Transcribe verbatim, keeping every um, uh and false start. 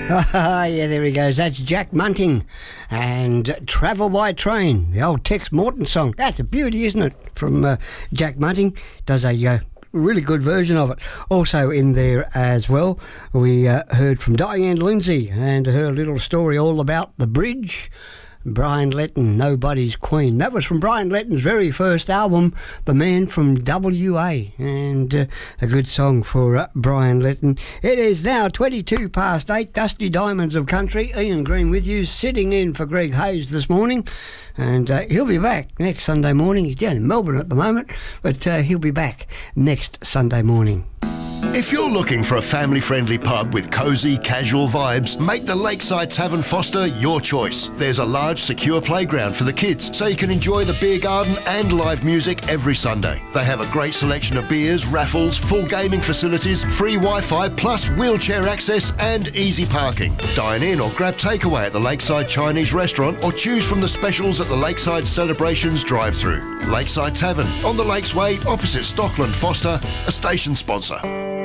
Ah, yeah, there he goes. That's Jack Munting and Travel by Train, the old Tex Morton song. That's a beauty, isn't it? From uh, Jack Munting. Does a uh, really good version of it. Also in there as well, we uh, heard from Diane Lindsay and her little story all about the bridge. Brian Letton, Nobody's Queen. That was from Brian Letton's very first album, The Man from W A, and uh, a good song for uh, Brian Letton. It is now twenty-two past eight, Dusty Diamonds of Country. Ian Green with you, sitting in for Greg Hayes this morning, and uh, he'll be back next Sunday morning. He's down in Melbourne at the moment, but uh, he'll be back next Sunday morning. If you're looking for a family-friendly pub with cosy, casual vibes, make the Lakeside Tavern Foster your choice. There's a large, secure playground for the kids, so you can enjoy the beer garden and live music every Sunday. They have a great selection of beers, raffles, full gaming facilities, free Wi-Fi, plus wheelchair access and easy parking. Dine in or grab takeaway at the Lakeside Chinese Restaurant or choose from the specials at the Lakeside Celebrations drive-through. Lakeside Tavern, on the Lakes Way, opposite Stockland Foster, a station sponsor.